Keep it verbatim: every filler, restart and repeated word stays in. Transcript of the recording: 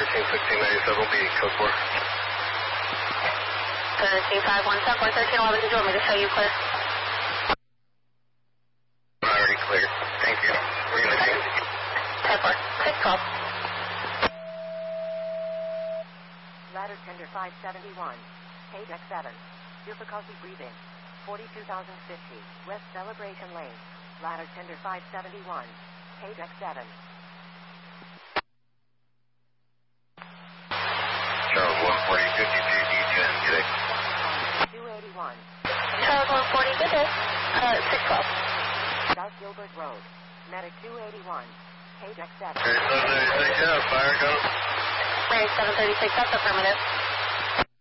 thirteen sixteen ninety-seven will be code four. thirteen five one South one thirteen eleven, did you want me to show you clear? Already cleared. Thank you. We're going to take it. ten four. six twelve. Ladder tender five seventy-one. K deck seven. Difficulty breathing. forty-two thousand fifty. West Celebration Lane. Ladder tender five seventy-one. K deck seven. Charles one forty fifty-two D ten. Get it. two eighty-one. Charles one forty, good day. Uh, six twelve. South Gilbert Road. Medic two eighty-one. K deck seven. Okay, seven thirty-six, yeah, fire, go. Mary seven thirty-six, that's affirmative.